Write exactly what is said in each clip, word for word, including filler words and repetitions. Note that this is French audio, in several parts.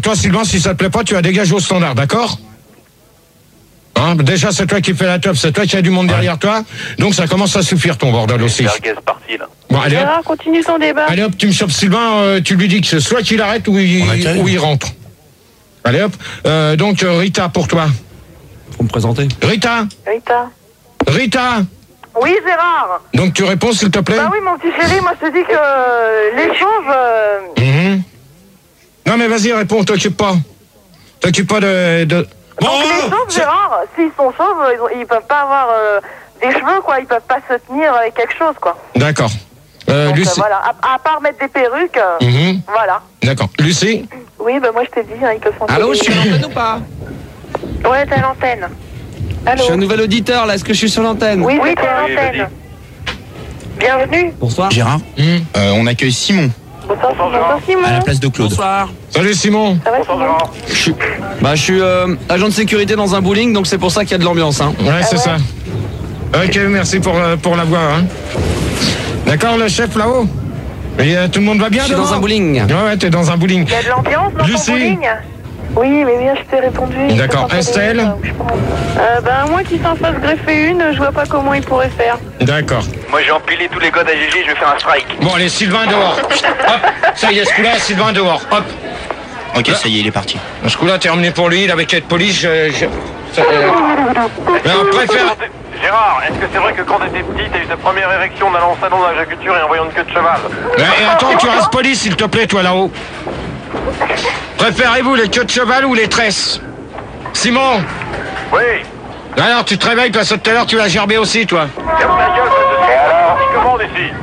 Toi, Sylvain, si ça te plaît pas, tu vas dégager au standard, d'accord? Hein, déjà, c'est toi qui fais la teuf, c'est toi qui as du monde derrière toi, donc ça commence à suffire ton bordel aussi. Parti, là. Bon, allez hop. Gérard, continue son débat. Allez hop, tu me chopes Sylvain, euh, tu lui dis que c'est soit qu'il arrête ou il, ou il rentre. Allez hop. Euh, donc euh, Rita pour toi. Faut me présenter. Rita. Rita. Rita. Oui, Gérard. Donc tu réponds s'il te plaît. Bah oui, mon petit chéri, moi je te dis que euh, l'échange... Euh... Mmh. Non mais vas-y, réponds, t'occupe pas. T'occupe pas de... de... Donc oh, les chauves, Gérard, s'ils sont chauves, ils, ont, ils peuvent pas avoir euh, des cheveux, quoi. Ils peuvent pas se tenir avec quelque chose, quoi. D'accord. Euh, Donc, Lucie. euh, voilà, à, à part mettre des perruques, euh, mmh. voilà. D'accord. Lucie. Oui, bah moi je t'ai dit, hein, ils peuvent s'en Allô, je suis à l'antenne ou pas? Ouais, t'es à l'antenne. Allô. Je suis un nouvel auditeur, là, est-ce que je suis sur l'antenne? Oui, oui, t'es à l'antenne. Bienvenue. Bonsoir. Gérard, mmh. euh, on accueille Simon. Bonsoir, bonsoir Simon. À la place de Claude. Bonsoir. Salut Simon. Ça va, Simon? Je suis, bah, je suis euh, agent de sécurité dans un bowling, donc c'est pour ça qu'il y a de l'ambiance. Hein. Ouais, c'est Ah ouais. ça. Ok, merci pour, euh, pour la voix. Hein. D'accord, le chef là-haut. Et euh, tout le monde va bien? Je suis devant dans un bowling. Ouais, ouais, t'es dans un bowling. Il y a de l'ambiance dans Lucie. ton bowling? Oui, mais bien, je t'ai répondu. D'accord. Estelle? euh, Ben, moi qui s'en fasse greffer une, je vois pas comment il pourrait faire. D'accord. Moi j'ai empilé tous les codes à G G, je vais faire un strike. Bon, allez, Sylvain dehors. Hop, ça y est, ce coup-là, Sylvain dehors. Hop. Ok, ça y est, il est parti. Ce coup-là, terminé pour lui, il avait qu'à être poli. Je, je, ça, euh... Mais on préfère... Gérard, est-ce que c'est vrai que quand t'étais petit, t'as eu ta première érection en allant au salon d'agriculture et en voyant une queue de cheval? Et attends, tu restes poli, s'il te plaît, toi, là-haut. Préférez-vous les queues de cheval ou les tresses? Simon? Oui. Alors, tu te réveilles parce que tout à l'heure, tu l'as gerbé aussi, toi. Ferme ta gueule, je te alors, comment ici?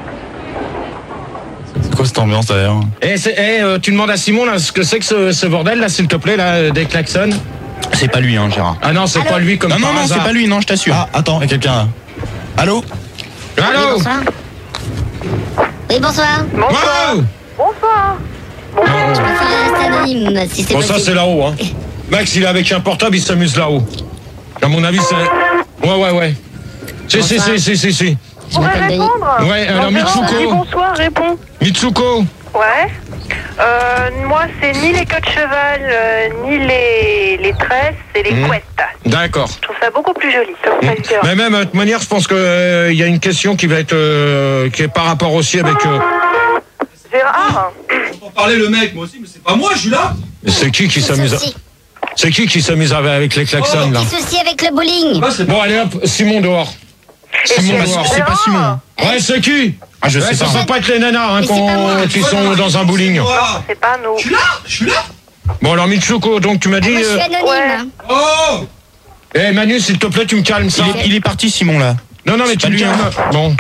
C'est quoi cette ambiance d'ailleurs? Et, c'est, et euh, tu demandes à Simon là, ce que c'est que ce, ce bordel, là, s'il te plaît, là, des klaxons? C'est pas lui, hein, Gérard. Ah non, c'est Allô? pas lui comme Non, par non, non, hasard. c'est pas lui, non, je t'assure. Ah, attends, il y a quelqu'un là. Allô? Allô? Oui, bonsoir. Oui, bonsoir. Bonsoir. Wow. Bonsoir. Je préfère rester anonyme si c'est Bon, ça, possible. c'est là-haut, hein. Max, il est avec un portable, il s'amuse là-haut. À mon avis, c'est... Ouais, ouais, ouais. Si, si, si, si, si, si. Je Pourrais m'appelle Denis. répondre? Ouais, alors, Bon, Gérard, Mitsuko. dis bonsoir, réponds. Mitsuko. Ouais. Euh, moi, c'est ni les queues de cheval, euh, ni les, les tresses, c'est les Mmh. couettes. D'accord. Je trouve ça beaucoup plus joli. C'est pour ça que je dis. Mais même, de toute manière, je pense qu'il euh, y a une question qui va être... Euh, qui est par rapport aussi avec... Euh, Gérard, Pour parler le mec, moi aussi, mais c'est pas moi, je suis là. c'est qui qui s'amuse... Souci. C'est qui qui s'amuse avec, avec les klaxons, là? Petit souci avec le bowling. Bah, c'est Bon, allez, hop, Simon dehors. Simon c'est- dehors. C'est pas Simon. Ouais, c'est qui? Ah, je Ouais, sais ça pas. peut pas être les nanas hein, Mais c'est pas moi. qu'on- qui sont dans un bowling. c'est pas nous. Je suis là, je suis là. Bon, alors Mitsuko, donc tu m'as dit... Moi, je suis euh, anonyme. ouais. hein. Oh. Eh Manu, s'il te plaît, tu me calmes ça. Il est, il est parti, Simon là. Non, non, mais c'est tu pas me lui, calmes. Bon,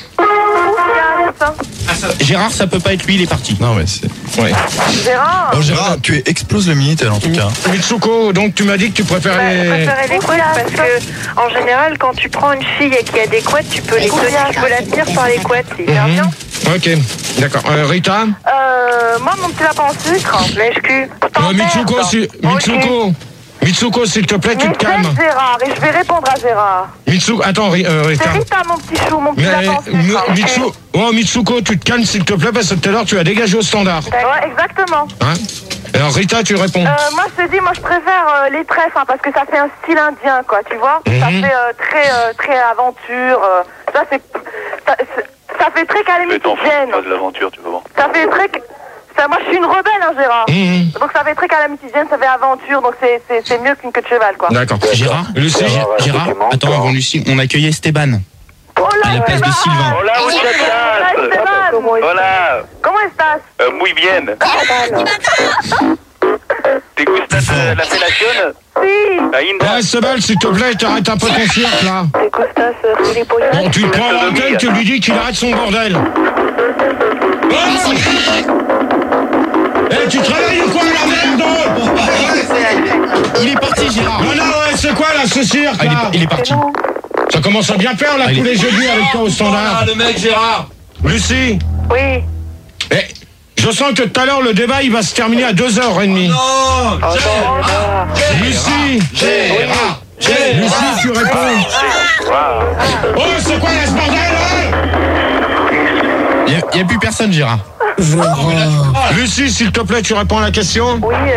Gérard, ça peut pas être lui, il est parti. Non, mais c'est. ouais. Gérard, Oh, Gérard, tu es explose le Minitel en tout cas. Mitsuko, donc tu m'as dit que tu bah, je préférais... préférais les couettes parce que, en général, quand tu prends une fille et qu'il y a des couettes, tu peux, les tenir, tu peux la tenir par les couettes, c'est hyper Mhm. bien. Ok, d'accord. Euh, Rita Euh, moi, mon petit lapin en sucre, lèche-cul. euh, Mitsuko, si... Mitsuko Mitsuko, s'il te plaît, tu Mais te calmes. c'est Gérard, et je vais répondre à Gérard. Mitsuko, attends, Ri- euh, C'est Rita. Rita, mon petit chou, mon petit Mais, lapin en Mi- sucre. ok. Mitsu... oh, Mitsuko, tu te calmes, s'il te plaît, parce que tout à l'heure, tu as dégagé au standard. Ouais, exactement. Hein? Alors, Rita, tu réponds. Euh, moi, je te dis, moi, je préfère euh, les tresses, hein, parce que ça fait un style indien, quoi, tu vois. Ça Mhm. fait euh, très, euh, très aventure. euh, ça, c'est, ça, c'est- ça fait très Mais t'en fous calamitidienne. pas de l'aventure, tu vas voir. Ça fait très... Ça, moi, je suis une rebelle, hein, Gérard. Mhm. Donc, ça fait très calamitidienne, ça fait aventure, donc c'est, c'est, c'est mieux qu'une queue de cheval, quoi. D'accord. Gérard, Lucie. Gé- Gérard, attends, avant Lucie, on accueille Esteban Oh là, à la place de Esteban. Sylvain. Hola, Hola, muchachas. Esteban. Hola. Comment estás? Euh, muy bien. ¿Te gusta eh, la felación? Si. Ainda. Ouais, Sebal, s'il te plaît, t'arrêtes un peu ton cirque, là. ¿Te gustas, euh, gilipollas? Bon, tu le prends en antenne, tu lui dis qu'il arrête son bordel. Oh Eh, tu travailles ou quoi, la merde? Il est parti, Gérard. Non, non, ouais, c'est quoi, là, ce cirque, Ah, il, est, là? il est parti. Ça commence à bien faire, là, Ah, il tous est- les jeudis avec toi au standard. Ah, le mec, Gérard. Lucie, Oui. eh, je sens que tout à l'heure, le débat, il va se terminer à deux heures trente. Non. Oh, Gérard. Lucie, Gérard. Lucie, tu réponds. Oh, c'est quoi, là, ce bordel, là? Il n'y a, il y a plus personne, Gérard. Lucie, s'il te plaît, tu réponds à la question? Oui, euh,